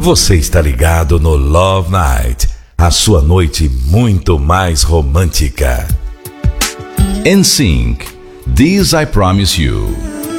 Você está ligado no Love Night, a sua noite muito mais romântica. NSYNC, This I Promise You.